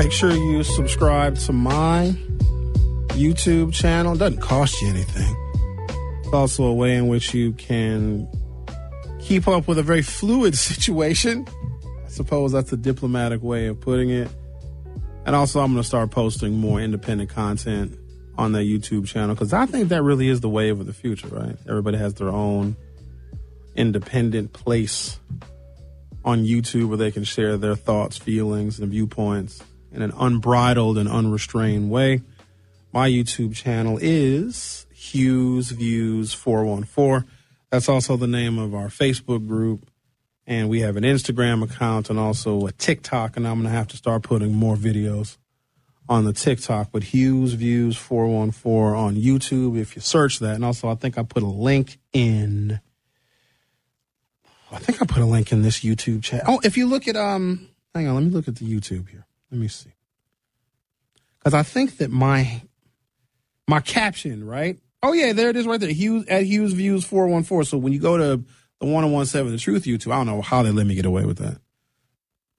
Make sure you subscribe to my YouTube channel. It doesn't cost you anything. It's also a way in which you can keep up with a very fluid situation. I suppose that's a diplomatic way of putting it. And also, I'm going to start posting more independent content on that YouTube channel because I think that really is the wave of the future, right? Everybody has their own independent place on YouTube where they can share their thoughts, feelings, and viewpoints in an unbridled and unrestrained way. My YouTube channel is Hughes Views 414. That's also the name of our Facebook group. And we have an Instagram account and also a TikTok. And I'm going to have to start putting more videos on the TikTok with Hughes Views 414 on YouTube if you search that. And also, I think I put a link in. I think I put a link in this YouTube chat. Oh, if you look at, hang on, let me look at the YouTube here. Let me see. Because I think that my caption, right? Oh, yeah, there it is right there. Hughes Views 414. So when you go to the 1017 The Truth YouTube, I don't know how they let me get away with that.